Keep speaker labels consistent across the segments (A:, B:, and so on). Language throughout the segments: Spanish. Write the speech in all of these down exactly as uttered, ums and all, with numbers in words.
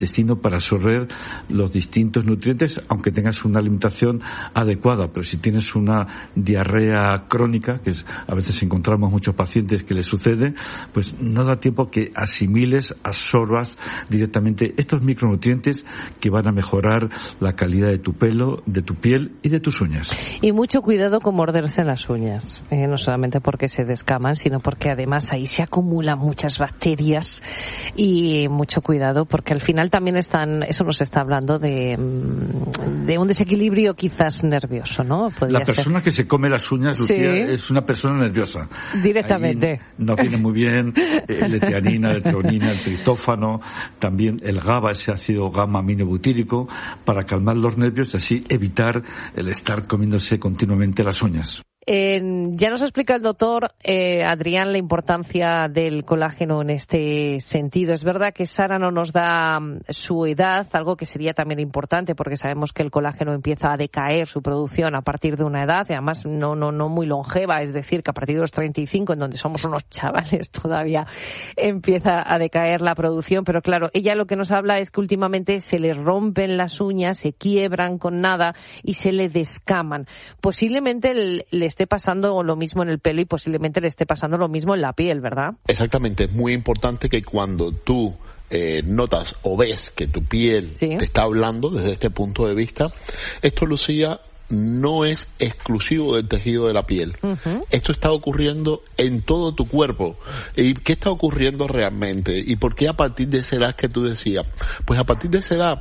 A: destino para absorber los distintos nutrientes, aunque tengas una alimentación adecuada. Pero si tienes una diarrea crónica, que es, a veces encontramos muchos pacientes que les sucede, pues no da tiempo que asimiles, absorbas directamente estos micronutrientes que van a mejorar la calidad de tu pelo, de tu piel y de tus uñas.
B: Y mucho cuidado con morderse las uñas, eh, no solamente porque se descaman, sino porque además ahí se acumulan muchas bacterias, y mucho cuidado porque al final también están, eso nos está hablando de, de un desequilibrio quizás nervioso, ¿no? Podría
A: la persona ser. que se come las uñas, Lucía, sí. es una persona nerviosa.
B: Directamente.
A: Ahí no viene muy bien el etianina, la treonina, el triptófano, también el GABA, ese ácido gamma-aminobutírico, para calmar los nervios y así evitar el estar comiéndose continuamente las uñas.
B: Eh, ya nos ha explicado el doctor eh, Adrián la importancia del colágeno en este sentido. Es verdad que Sara no nos da um, su edad, algo que sería también importante porque sabemos que el colágeno empieza a decaer su producción a partir de una edad y además no no no muy longeva, es decir, que a partir de los treinta y cinco, en donde somos unos chavales todavía, empieza a decaer la producción. Pero claro, ella lo que nos habla es que últimamente se le rompen las uñas, se quiebran con nada y se le descaman. Posiblemente le, le esté pasando lo mismo en el pelo y posiblemente le esté pasando lo mismo en la piel, ¿verdad?
C: Exactamente, es muy importante que cuando tú eh, notas o ves que tu piel ¿Sí? te está hablando desde este punto de vista, esto, Lucía, no es exclusivo del tejido de la piel. Uh-huh. Esto está ocurriendo en todo tu cuerpo. ¿Y qué está ocurriendo realmente? ¿Y por qué a partir de esa edad que tú decías? Pues a partir de esa edad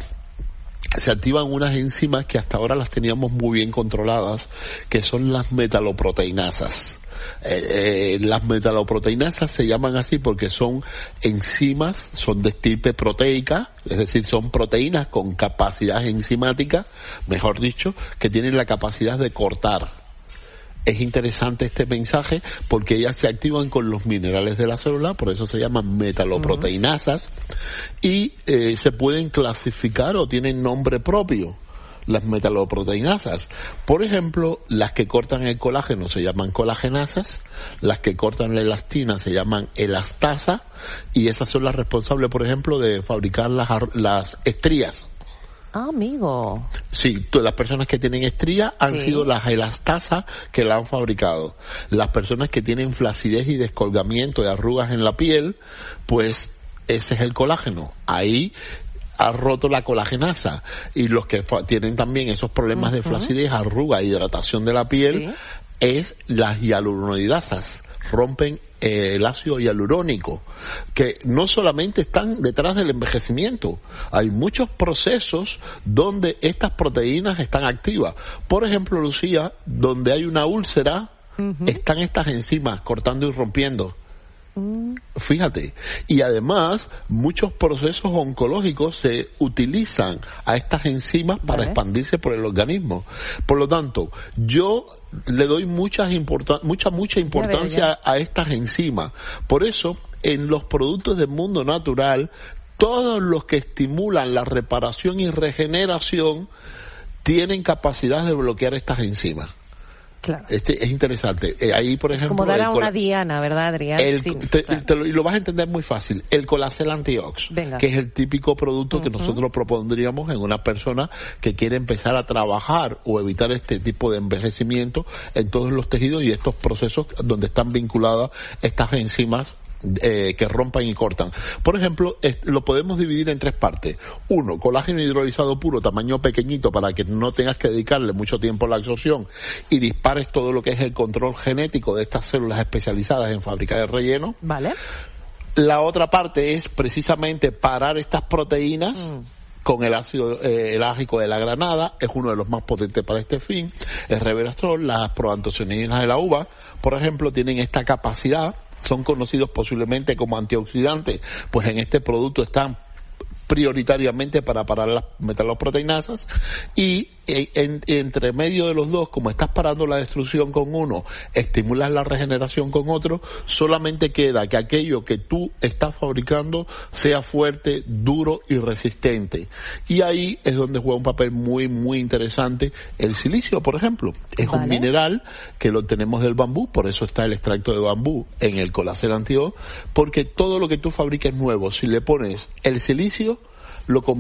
C: se activan unas enzimas que hasta ahora las teníamos muy bien controladas, que son las metaloproteinasas. Eh, eh, las metaloproteinasas se llaman así porque son enzimas, son de estirpe proteica, es decir, son proteínas con capacidad enzimática, mejor dicho, que tienen la capacidad de cortar. Es interesante este mensaje porque ellas se activan con los minerales de la célula, por eso se llaman metaloproteinasas, uh-huh. y eh, se pueden clasificar o tienen nombre propio. Las metaloproteinasas, por ejemplo, las que cortan el colágeno se llaman colagenasas, las que cortan la elastina se llaman elastasa, y esas son las responsables, por ejemplo, de fabricar las, las estrías.
B: Ah, amigo.
C: Sí, tú, las personas que tienen estrías han sí. sido las elastasas que la han fabricado. Las personas que tienen flacidez y descolgamiento de arrugas en la piel, pues ese es el colágeno. Ahí ha roto la colagenasa. Y los que fa- tienen también esos problemas uh-huh. de flacidez, arruga, hidratación de la piel, sí. es las hialuronidasas. Rompen eh, el ácido hialurónico, que no solamente están detrás del envejecimiento, hay muchos procesos donde estas proteínas están activas. Por ejemplo, Lucía, donde hay una úlcera, uh-huh. están estas enzimas cortando y rompiendo. Fíjate, y además muchos procesos oncológicos se utilizan a estas enzimas para ¿Vale? expandirse por el organismo. Por lo tanto, yo le doy muchas importan- mucha mucha importancia ya veo, ya. a estas enzimas. Por eso, en los productos del mundo natural, todos los que estimulan la reparación y regeneración tienen capacidad de bloquear estas enzimas.
B: Claro.
C: Este es interesante. Eh, ahí, por ejemplo,
B: es como dar a
C: el
B: una
C: col-
B: diana, ¿verdad, Adrián?
C: el,
B: sí,
C: te,
B: claro.
C: te lo, y lo vas a entender muy fácil. El Colacel Antiox, Venga. que es el típico producto uh-huh. que nosotros propondríamos en una persona que quiere empezar a trabajar o evitar este tipo de envejecimiento en todos los tejidos y estos procesos donde están vinculadas estas enzimas Eh, que rompan y cortan. Por ejemplo, es, lo podemos dividir en tres partes. Uno, colágeno hidrolizado puro, tamaño pequeñito, para que no tengas que dedicarle mucho tiempo a la absorción y dispares todo lo que es el control genético de estas células especializadas en fabricar el relleno.
B: Vale.
C: La otra parte es precisamente parar estas proteínas mm. con el ácido eh, elágico de la granada, es uno de los más potentes para este fin. El resveratrol, las proantocianinas de la uva, por ejemplo, tienen esta capacidad. Son conocidos posiblemente como antioxidantes, pues en este producto están prioritariamente para parar las metaloproteinasas y en, entre medio de los dos, como estás parando la destrucción con uno, estimulas la regeneración con otro, solamente queda que aquello que tú estás fabricando sea fuerte, duro y resistente. Y ahí es donde juega un papel muy, muy interesante el silicio, por ejemplo. Es ¿Vale? un mineral que lo tenemos del bambú, por eso está el extracto de bambú en el Colacel Antiox, porque todo lo que tú fabriques nuevo, si le pones el silicio, lo